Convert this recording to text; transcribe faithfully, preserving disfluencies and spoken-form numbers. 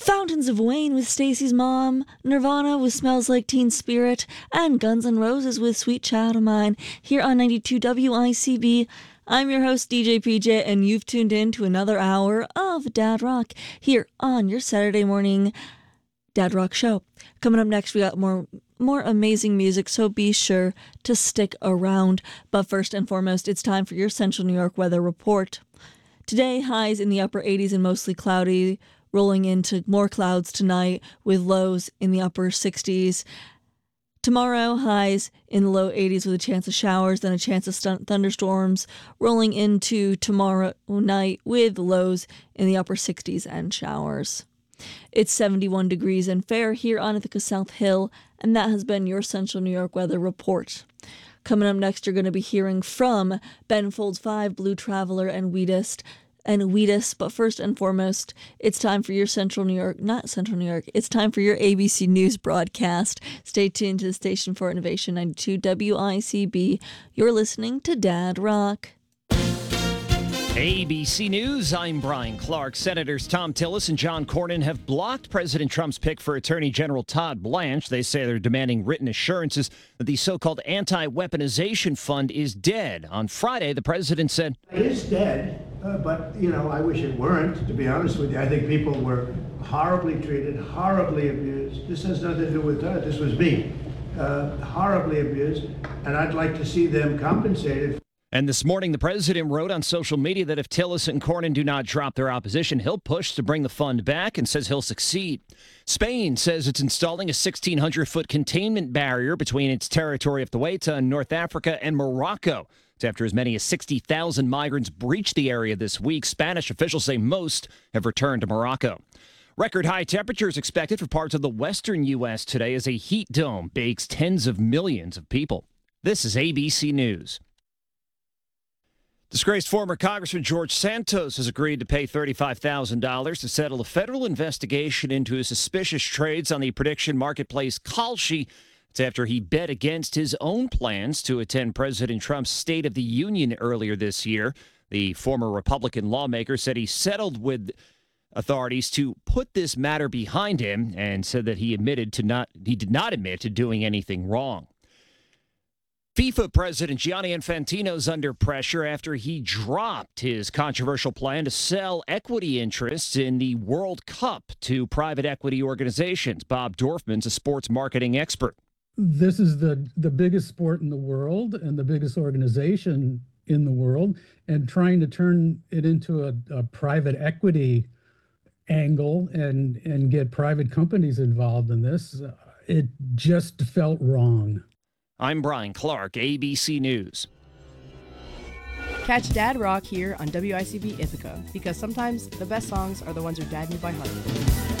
Fountains of Wayne with Stacy's Mom, Nirvana with Smells Like Teen Spirit, and Guns N' Roses with Sweet Child of Mine here on ninety-two W I C B. I'm your host, D J P J, and you've tuned in to another hour of Dad Rock here on your Saturday morning Dad Rock show. Coming up next, we got more more amazing music, so be sure to stick around. But first and foremost, it's time for your Central New York weather report. Today, highs in the upper eighties and mostly cloudy, rolling into more clouds tonight with lows in the upper sixties. Tomorrow, highs in the low eighties with a chance of showers, then a chance of stun- thunderstorms, rolling into tomorrow night with lows in the upper sixties and showers. It's seventy-one degrees and fair here on Ithaca South Hill, and that has been your Central New York weather report. Coming up next, you're going to be hearing from Ben Folds five, Blue Traveler, and Wheatest, and Wheatus, but first and foremost, it's time for your Central New York, not Central New York, it's time for your A B C News broadcast. Stay tuned to the station for Innovation ninety-two W I C B. You're listening to Dad Rock. A B C News, I'm Brian Clark. Senators Thom Tillis and John Cornyn have blocked President Trump's pick for Attorney General Todd Blanche. They say they're demanding written assurances that the so-called anti-weaponization fund is dead. On Friday, the president said, It is dead, uh, but, you know, I wish it weren't, to be honest with you. I think people were horribly treated, horribly abused. This has nothing to do with that. This was me. Uh, horribly abused, and I'd like to see them compensated. And this morning, the president wrote on social media that if Tillis and Cornyn do not drop their opposition, he'll push to bring the fund back and says he'll succeed. Spain says it's installing a sixteen hundred foot containment barrier between its territory of Ceuta in North Africa and Morocco. It's after as many as sixty thousand migrants breached the area this week. Spanish officials say most have returned to Morocco. Record high temperatures expected for parts of the western U S today as a heat dome bakes tens of millions of people. This is A B C News. Disgraced former Congressman George Santos has agreed to pay thirty-five thousand dollars to settle a federal investigation into his suspicious trades on the prediction marketplace Kalshi. It's after he bet against his own plans to attend President Trump's State of the Union earlier this year. The former Republican lawmaker said he settled with authorities to put this matter behind him and said that he admitted to not he did not admit to doing anything wrong. FIFA President Gianni Infantino is under pressure after he dropped his controversial plan to sell equity interests in the World Cup to private equity organizations. Bob Dorfman's a sports marketing expert. This is the, the biggest sport in the world and the biggest organization in the world, and trying to turn it into a, a private equity angle and, and get private companies involved in this, it just felt wrong. I'm Brian Clark, A B C News. Catch Dad Rock here on W I C B Ithaca, because sometimes the best songs are the ones your dad knew by heart.